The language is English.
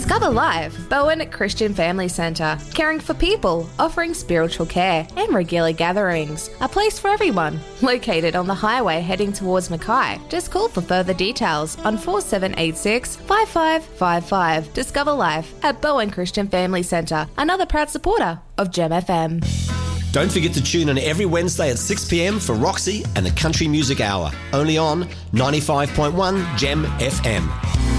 Discover Life, Bowen Christian Family Centre, caring for people, offering spiritual care and regular gatherings. A place for everyone. Located on the highway heading towards Mackay. Just call for further details on 4786 5555. Discover Life at Bowen Christian Family Centre, another proud supporter of Gem FM. Don't forget to tune in every Wednesday at 6 p.m. for Roxy and the Country Music Hour, only on 95.1 Gem FM.